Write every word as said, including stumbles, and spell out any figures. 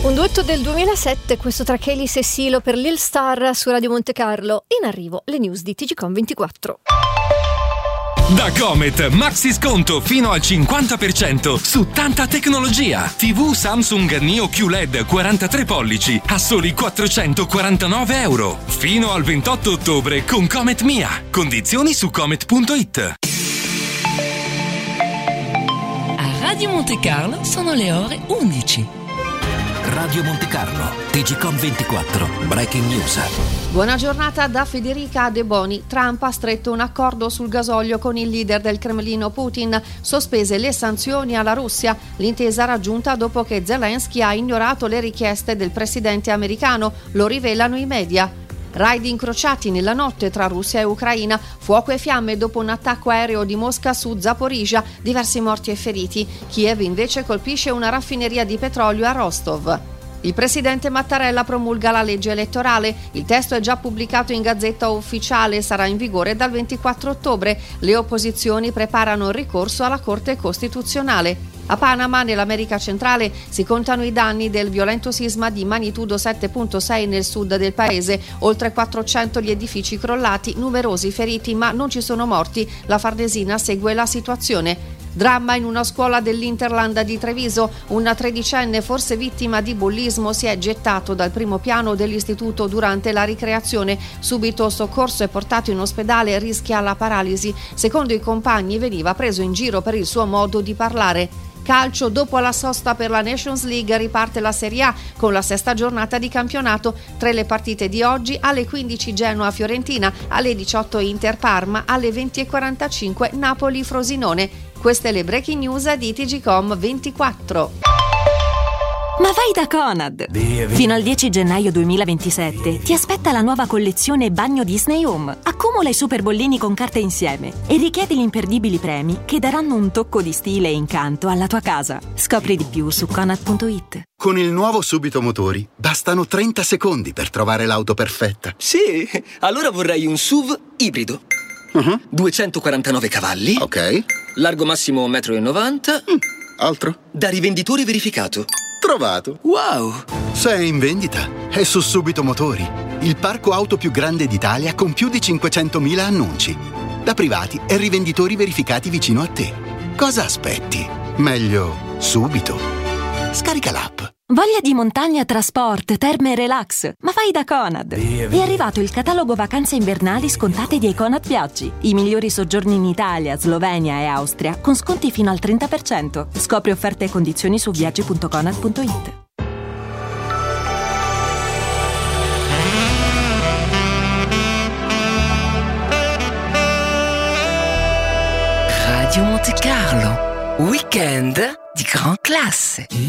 Un duetto del duemilasette, questo tra Kelis e Silo per Lil Star su Radio Monte Carlo. In arrivo le news di T G Com ventiquattro. Da Comet, maxi sconto fino al cinquanta per cento su tanta tecnologia. tivù Samsung Neo Q L E D quarantatré pollici a soli quattrocentoquarantanove euro. Fino al ventotto ottobre con Comet Mia. Condizioni su comet punto it. A Radio Monte Carlo sono le ore undici. Radio Monte Carlo, T G Com ventiquattro, Breaking News. Buona giornata da Federica De Boni. Trump ha stretto un accordo sul gasolio con il leader del Cremlino Putin, sospese le sanzioni alla Russia. L'intesa raggiunta dopo che Zelensky ha ignorato le richieste del presidente americano, lo rivelano i media. Raid incrociati nella notte tra Russia e Ucraina, fuoco e fiamme dopo un attacco aereo di Mosca su Zaporizhzhia, diversi morti e feriti. Kiev invece colpisce una raffineria di petrolio a Rostov. Il presidente Mattarella promulga la legge elettorale. Il testo è già pubblicato in Gazzetta Ufficiale e sarà in vigore dal ventiquattro ottobre. Le opposizioni preparano il ricorso alla Corte Costituzionale. A Panama, nell'America centrale, si contano i danni del violento sisma di magnitudo sette virgola sei nel sud del paese. Oltre quattrocento gli edifici crollati, numerosi feriti, ma non ci sono morti. La Farnesina segue la situazione. Dramma in una scuola dell'Interland di Treviso. Una tredicenne, forse vittima di bullismo, si è gettato dal primo piano dell'istituto durante la ricreazione. Subito soccorso e portato in ospedale, rischia la paralisi. Secondo i compagni veniva preso in giro per il suo modo di parlare. Calcio, dopo la sosta per la Nations League riparte la Serie A con la sesta giornata di campionato. Tra le partite di oggi: alle quindici Genoa-Fiorentina, alle diciotto Inter-Parma, alle venti e quarantacinque Napoli-Frosinone. Queste le breaking news di T G Com ventiquattro. Ma vai da Conad! Via, via. Fino al dieci gennaio duemilaventisette ti aspetta la nuova collezione Bagno Disney Home. Accumula i super bollini con carte insieme e richiedi gli imperdibili premi che daranno un tocco di stile e incanto alla tua casa. Scopri di più su conad punto it. Con il nuovo Subito Motori bastano trenta secondi per trovare l'auto perfetta. Sì, allora vorrei un S U V ibrido. Uh-huh. duecentoquarantanove cavalli. Ok. Largo massimo uno virgola novanta metri. Mm. Altro? Da rivenditore verificato. Trovato. Wow! Se è in vendita, è su Subito Motori, il parco auto più grande d'Italia con più di cinquecentomila annunci. Da privati e rivenditori verificati vicino a te. Cosa aspetti? Meglio subito. Scarica l'app. Voglia di montagna, trasport, terme e relax? Ma vai da Conad! Via, via. È arrivato il catalogo vacanze invernali scontate di Conad Viaggi. I migliori soggiorni in Italia, Slovenia e Austria con sconti fino al trenta per cento. Scopri offerte e condizioni su viaggi punto conad punto it. Radio Monte Carlo, weekend di gran classe.